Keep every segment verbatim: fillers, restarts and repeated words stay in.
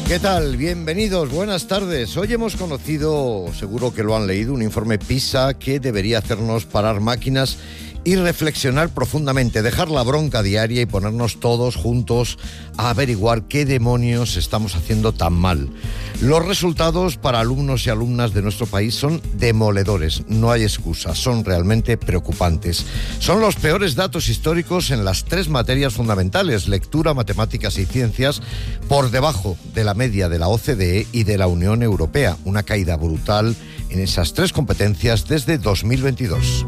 ¿Qué tal? Bienvenidos, buenas tardes. Hoy hemos conocido, seguro que lo han leído, un informe PISA que debería hacernos parar máquinas y reflexionar profundamente, dejar la bronca diaria y ponernos todos juntos a averiguar qué demonios estamos haciendo tan mal. Los resultados para alumnos y alumnas de nuestro país son demoledores, no hay excusa, son realmente preocupantes. Son los peores datos históricos en las tres materias fundamentales, lectura, matemáticas y ciencias, por debajo de la media de la O C D E y de la Unión Europea, una caída brutal en esas tres competencias desde dos mil veintidós.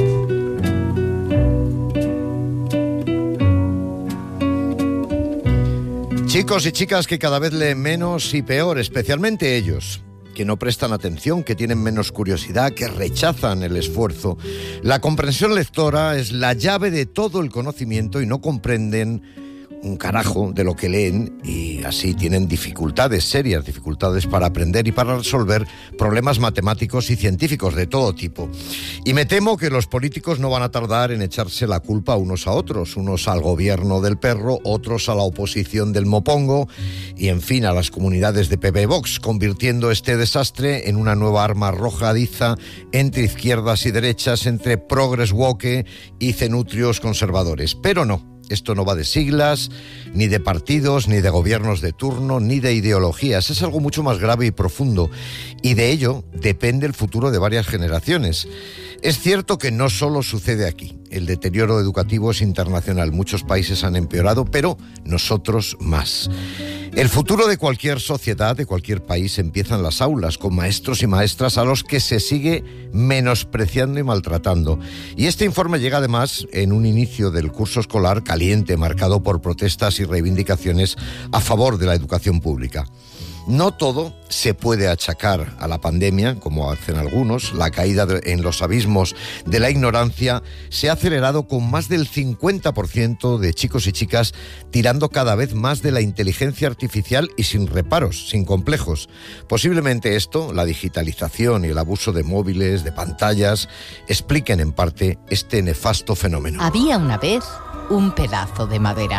Chicos y chicas que cada vez leen menos y peor, especialmente ellos, que no prestan atención, que tienen menos curiosidad, que rechazan el esfuerzo. La comprensión lectora es la llave de todo el conocimiento y no comprenden un carajo de lo que leen y así tienen dificultades, serias dificultades para aprender y para resolver problemas matemáticos y científicos de todo tipo. Y me temo que los políticos no van a tardar en echarse la culpa unos a otros, unos al gobierno del perro, otros a la oposición del mopongo y en fin a las comunidades de P P Vox, convirtiendo este desastre en una nueva arma arrojadiza entre izquierdas y derechas, entre progres woke y cenutrios conservadores. Pero no. Esto no va de siglas, ni de partidos, ni de gobiernos de turno, ni de ideologías. Es algo mucho más grave y profundo, y de ello depende el futuro de varias generaciones. Es cierto que no solo sucede aquí. El deterioro educativo es internacional. Muchos países han empeorado, pero nosotros más. El futuro de cualquier sociedad, de cualquier país, empieza en las aulas, con maestros y maestras a los que se sigue menospreciando y maltratando. Y este informe llega además en un inicio del curso escolar caliente, marcado por protestas y reivindicaciones a favor de la educación pública. No todo se puede achacar a la pandemia, como hacen algunos. La caída de, en los abismos de la ignorancia se ha acelerado con más del cincuenta por ciento de chicos y chicas tirando cada vez más de la inteligencia artificial y sin reparos, sin complejos. Posiblemente esto, la digitalización y el abuso de móviles, de pantallas, expliquen en parte este nefasto fenómeno. Había una vez un pedazo de madera.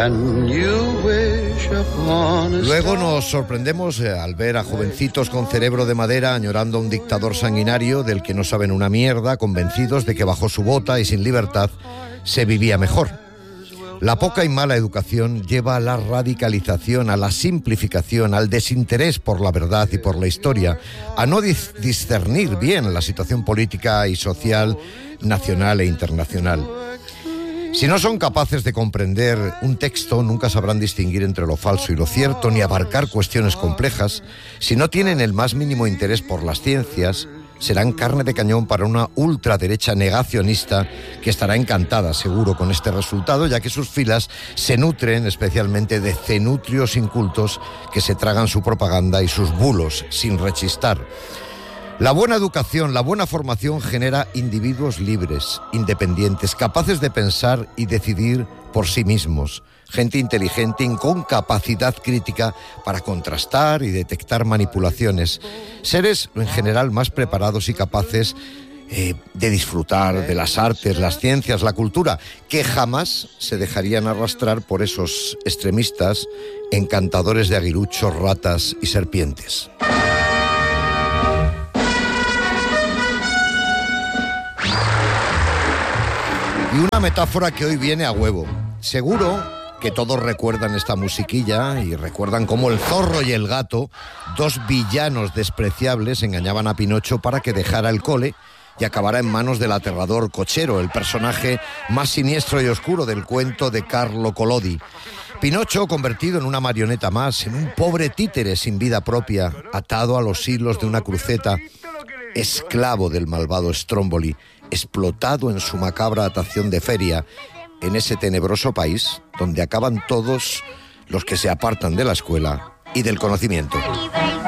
Luego nos sorprendemos al ver a jovencitos con cerebro de madera añorando a un dictador sanguinario del que no saben una mierda, convencidos de que bajo su bota y sin libertad se vivía mejor. La poca y mala educación lleva a la radicalización, a la simplificación, al desinterés por la verdad y por la historia, a no dis- discernir bien la situación política y social nacional e internacional. Si no son capaces de comprender un texto, nunca sabrán distinguir entre lo falso y lo cierto, ni abarcar cuestiones complejas. Si no tienen el más mínimo interés por las ciencias, serán carne de cañón para una ultraderecha negacionista que estará encantada, seguro, con este resultado, ya que sus filas se nutren especialmente de cenutrios incultos que se tragan su propaganda y sus bulos sin rechistar. La buena educación, la buena formación genera individuos libres, independientes, capaces de pensar y decidir por sí mismos. Gente inteligente y con capacidad crítica para contrastar y detectar manipulaciones. Seres, en general, más preparados y capaces eh, de disfrutar de las artes, las ciencias, la cultura, que jamás se dejarían arrastrar por esos extremistas encantadores de aguiluchos, ratas y serpientes. Y una metáfora que hoy viene a huevo. Seguro que todos recuerdan esta musiquilla y recuerdan cómo el zorro y el gato, dos villanos despreciables, engañaban a Pinocho para que dejara el cole y acabara en manos del aterrador Cochero, el personaje más siniestro y oscuro del cuento de Carlo Collodi. Pinocho, convertido en una marioneta más, en un pobre títere sin vida propia, atado a los hilos de una cruceta, esclavo del malvado Stromboli, explotado en su macabra atación de feria, en ese tenebroso país donde acaban todos los que se apartan de la escuela y del conocimiento.